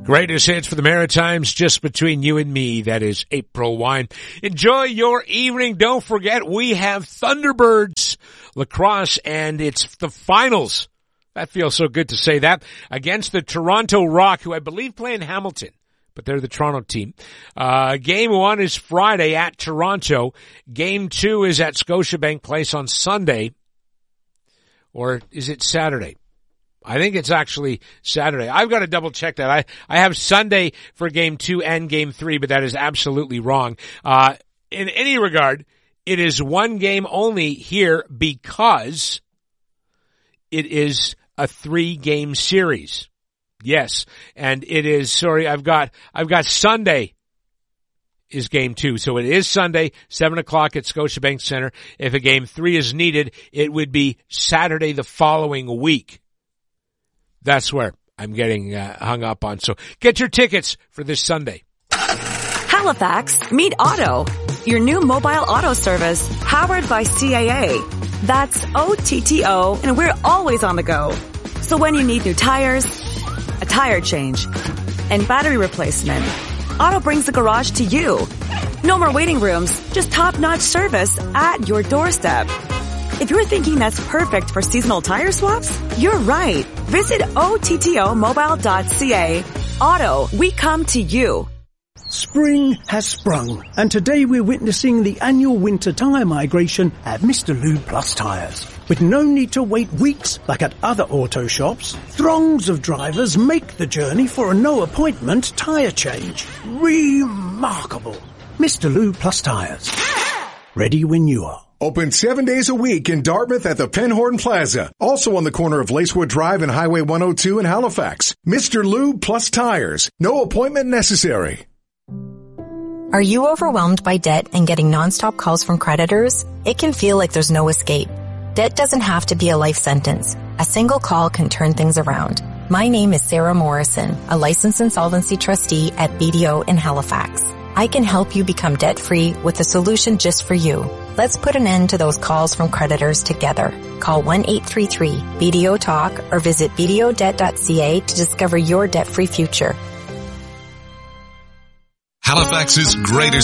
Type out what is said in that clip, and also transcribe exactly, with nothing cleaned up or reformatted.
Greatest hits for the Maritimes, just between you and me. That is April Wine. Enjoy your evening. Don't forget, we have Thunderbirds lacrosse, and it's the finals. That feels so good to say that. Against the Toronto Rock, who I believe play in Hamilton, but they're the Toronto team. Uh, game one is Friday at Toronto. Game two is at Scotiabank Place on Sunday. Or is it Saturday? I think it's actually Saturday. I've got to double check that. I, I have Sunday for game two and game three, but that is absolutely wrong. Uh, in any regard, it is one game only here because it is a three game series. Yes. And it is, sorry, I've got, I've got Sunday is game two. So it is Sunday, seven o'clock at Scotiabank Center. If a game three is needed, it would be Saturday the following week. That's where I'm getting uh, hung up on. So get your tickets for this Sunday. Halifax, meet Otto, your new mobile auto service powered by C A A. That's O T T O, and we're always on the go. So when you need new tires, a tire change, and battery replacement, Otto brings the garage to you. No more waiting rooms, just top-notch service at your doorstep. If you're thinking that's perfect for seasonal tire swaps, you're right. Visit O T T O mobile dot C A. Auto, we come to you. Spring has sprung, and today we're witnessing the annual winter tire migration at Mister Lube Plus Tires. With no need to wait weeks like at other auto shops, throngs of drivers make the journey for a no-appointment tire change. Remarkable. Mister Lube Plus Tires. Ready when you are. Open seven days a week in Dartmouth at the Penhorn Plaza. Also on the corner of Lacewood Drive and Highway one oh two in Halifax. Mister Lube Plus Tires. No appointment necessary. Are you overwhelmed by debt and getting nonstop calls from creditors? It can feel like there's no escape. Debt doesn't have to be a life sentence. A single call can turn things around. My name is Sarah Morrison, a licensed insolvency trustee at B D O in Halifax. I can help you become debt-free with a solution just for you. Let's put an end to those calls from creditors together. Call one eight three three B D O talk or visit b d o debt dot c a to discover your debt-free future. Halifax's greatest